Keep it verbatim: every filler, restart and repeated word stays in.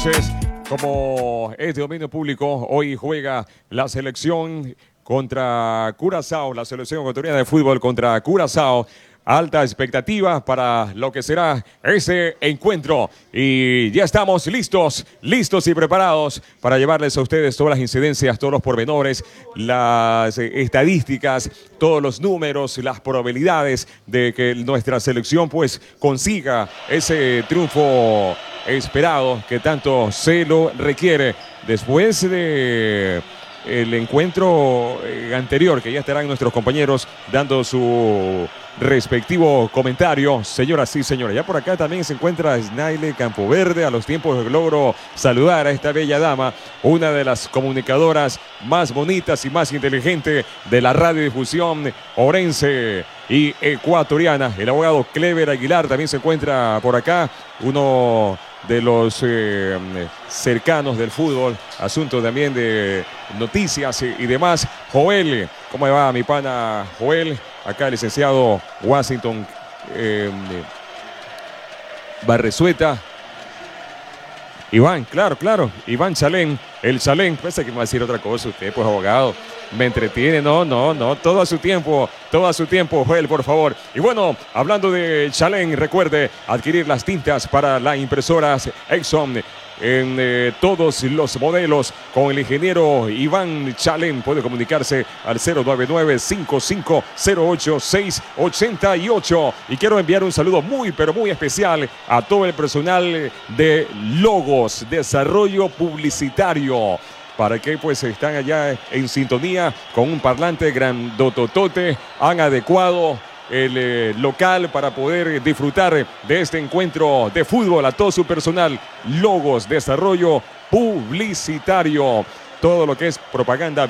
entonces, como es de dominio público, hoy juega la selección contra Curazao, la selección ecuatoriana de fútbol contra Curazao. Alta expectativa para lo que será ese encuentro. Y ya estamos listos, listos y preparados para llevarles a ustedes todas las incidencias, todos los pormenores, las estadísticas, todos los números, las probabilidades de que nuestra selección pues consiga ese triunfo esperado que tanto se lo requiere después de el encuentro anterior, que ya estarán nuestros compañeros dando su respectivo comentario. Señoras y señores, ya por acá también se encuentra Snaile Campoverde. A los tiempos logro saludar a esta bella dama, una de las comunicadoras más bonitas y más inteligentes de la radiodifusión orense y ecuatoriana. El abogado Clever Aguilar también se encuentra por acá, uno de los eh, cercanos del fútbol, asunto también de noticias y, y demás. Joel, ¿cómo va mi pana Joel? Acá el licenciado Washington eh, Barresueta. Iván, claro, claro, Iván Chalén, el Chalén, pensé que me va a decir otra cosa usted, pues abogado, me entretiene, no, no, no, todo a su tiempo, todo a su tiempo, Joel, por favor. Y bueno, hablando de Chalén, recuerde adquirir las tintas para las impresoras Exxon en eh, todos los modelos con el ingeniero Iván Chalén. Puede comunicarse al cero nueve nueve, cinco cinco cero ocho, seis ocho ocho. Y quiero enviar un saludo muy, pero muy especial a todo el personal de Logos, desarrollo publicitario, para que pues están allá en sintonía con un parlante grandototote. Han adecuado el eh, local para poder disfrutar de este encuentro de fútbol. A todo su personal, Logos, desarrollo publicitario, todo lo que es propaganda